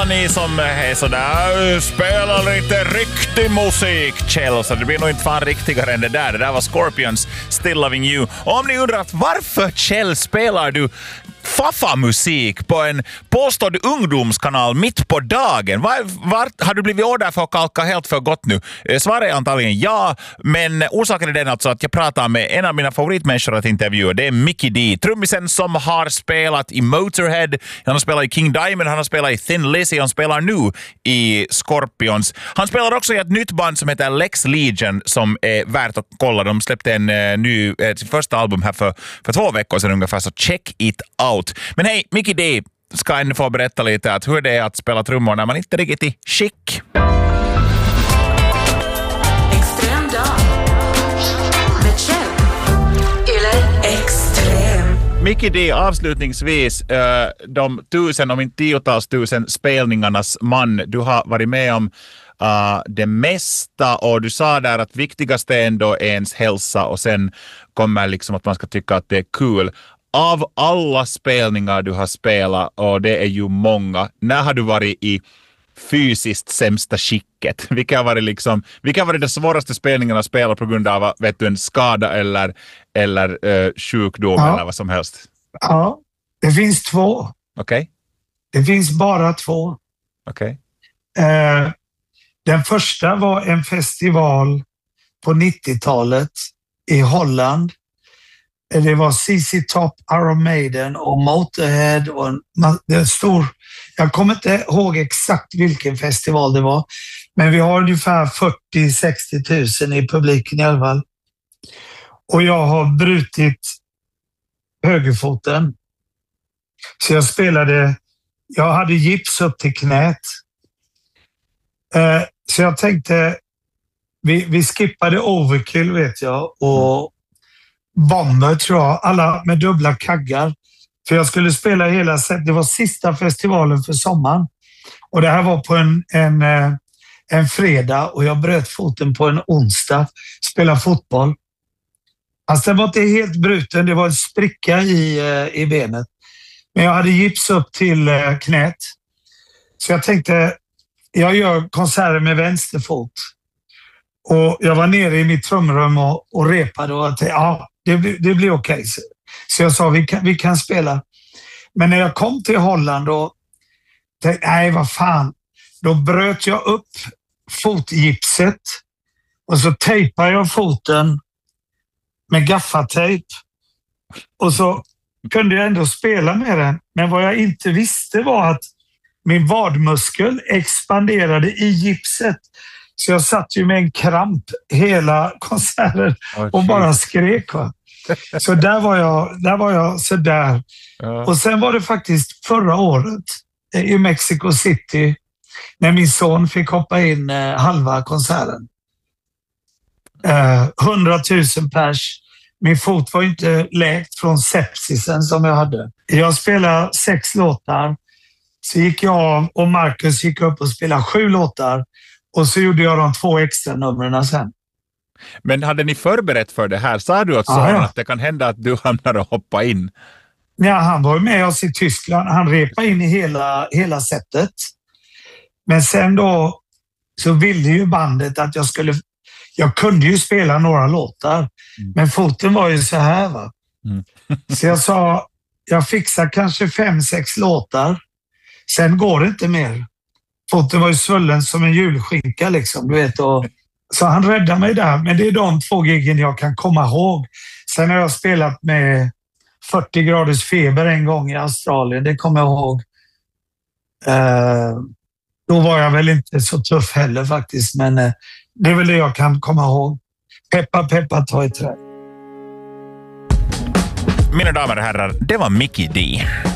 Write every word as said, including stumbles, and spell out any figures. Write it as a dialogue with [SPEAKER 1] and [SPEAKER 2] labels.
[SPEAKER 1] alla ni som är sådär, spelar lite riktig musik, Kjell, så det blir nog inte fan riktigare än det där. Det där var Scorpions, Still Loving You. Och om ni undrar varför, Kjell, spelar du Faffa-musik på en påstådd ungdomskanal mitt på dagen? Var, var, har du blivit order för att kalka helt för gott nu? Svaret är antagligen ja, men orsaken är den alltså att jag pratar med en av mina favoritmänniskor att intervjua. Det är Mikkey D, trummisen som har spelat i Motorhead, han har spelat i King Diamond, han har spelat i Thin Lizzy, han spelar nu i Scorpions. Han spelar också i ett nytt band som heter Lex Legion som är värt att kolla. De släppte en uh, ny, uh, sitt första album här för, för två veckor sedan ungefär, så check it out. Men hej, Mikkey D ska ännu få berätta lite att hur det är att spela trummor när man inte är riktigt i skick.
[SPEAKER 2] Extrem dag med Kjell eller Extrem.
[SPEAKER 1] Mikkey D, avslutningsvis uh, de tusen, om inte tiotals tusen spelningarnas man. Du har varit med om uh, det mesta och du sa där att viktigaste ändå är ens hälsa och sen kommer liksom att man ska tycka att det är kul. Av alla spelningar du har spelat, och det är ju många, när har du varit i fysiskt sämsta skicket? Vilka har varit liksom, vilka har varit de svåraste spelningarna att spela på grund av, vet du, en skada eller, eller uh, sjukdom ja. Eller vad som helst?
[SPEAKER 3] Ja, det finns två.
[SPEAKER 1] Okej. Okay.
[SPEAKER 3] Det finns bara två.
[SPEAKER 1] Okej.
[SPEAKER 3] Okay. Eh, den första var en festival på nittiotalet i Holland. Det var C C Top, Iron Maiden och Motorhead och en, en stor, jag kommer inte ihåg exakt vilken festival det var, men vi har ungefär fyrtio till sextio tusen i publiken i alla fall. Och jag har brutit högerfoten. Så jag spelade, jag hade gips upp till knät. Eh, så jag tänkte, vi, vi skippade Overkill vet jag och Bomber tror jag, alla med dubbla kaggar. För jag skulle spela hela set. Det var sista festivalen för sommaren. Och det här var på en, en, en fredag och jag bröt foten på en onsdag. Spela fotboll. Alltså det var inte helt bruten, det var en spricka i, i benet. Men jag hade gips upp till knät. Så jag tänkte, jag gör konserter med vänsterfot. Och jag var nere i mitt trumrum och, och repade och tänkte, ja, det, det blir okej. Okay. Så jag sa, vi kan, vi kan spela. Men när jag kom till Holland och tänkte, nej vad fan. Då bröt jag upp fotgipset och så tejpade jag foten med gaffatejp. Och så kunde jag ändå spela med den. Men vad jag inte visste var att min vadmuskel expanderade i gipset. Så jag satt ju med en kramp hela konserten och oh, bara skrek. Va? Så där var jag, där var jag så där. Ja. Och sen var det faktiskt förra året i Mexico City när min son fick hoppa in eh, halva konserten. hundratusen pers. Min fot var inte läkt från sepsisen som jag hade. Jag spelade sex låtar. Så gick jag och Marcus gick upp och spelade sju låtar. Och så gjorde jag de två extra numren sen.
[SPEAKER 1] Men hade ni förberett för det här? Sa du åt sonen ja. Att det kan hända att du hamnar och hoppa in?
[SPEAKER 3] Ja, han var med oss i Tyskland. Han repade in i hela, hela sättet. Men sen då så ville ju bandet att jag skulle... Jag kunde ju spela några låtar. Mm. Men foten var ju så här va. Mm. Så jag sa, jag fixar kanske fem, sex låtar. Sen går det inte mer. Foten var ju svullen som en julskinka liksom, du vet. Och, så han räddade mig där. Men det är de två giggen jag kan komma ihåg. Sen har jag spelat med fyrtio graders feber en gång i Australien. Det kommer jag ihåg. Eh, då var jag väl inte så tuff heller faktiskt. Men eh, det är väl det jag kan komma ihåg. Peppa, peppa, ta i trä.
[SPEAKER 1] Mina damer och herrar, det var Mikkey D.